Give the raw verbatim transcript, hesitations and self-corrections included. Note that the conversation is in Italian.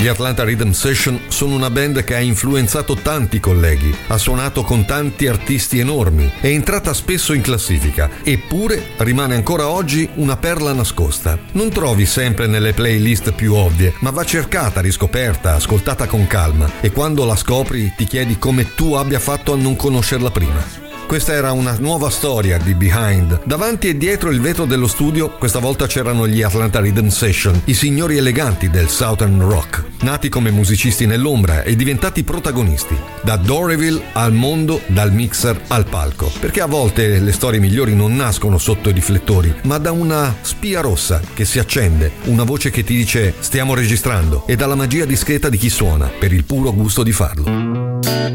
Gli Atlanta Rhythm Session sono una band che ha influenzato tanti colleghi, ha suonato con tanti artisti enormi, è entrata spesso in classifica, eppure rimane ancora oggi una perla nascosta. Non trovi sempre nelle playlist più ovvie, ma va cercata, riscoperta, ascoltata con calma, e quando la scopri ti chiedi come tu abbia fatto a non conoscerla prima. Questa era una nuova storia di Behind. Davanti e dietro il vetro dello studio, questa volta c'erano gli Atlanta Rhythm Session, i signori eleganti del Southern Rock, nati come musicisti nell'ombra e diventati protagonisti. Da Doryville al mondo, dal mixer al palco. Perché a volte le storie migliori non nascono sotto i riflettori, ma da una spia rossa che si accende, una voce che ti dice stiamo registrando, e dalla magia discreta di chi suona, per il puro gusto di farlo.